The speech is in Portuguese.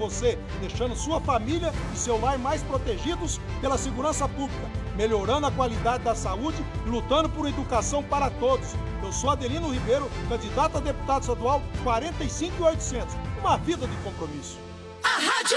você, deixando sua família e seu lar mais protegidos pela segurança pública, melhorando a qualidade da saúde e lutando por educação para todos. Eu sou Adelino Ribeiro, candidato a deputado estadual 45800. Uma vida de compromisso.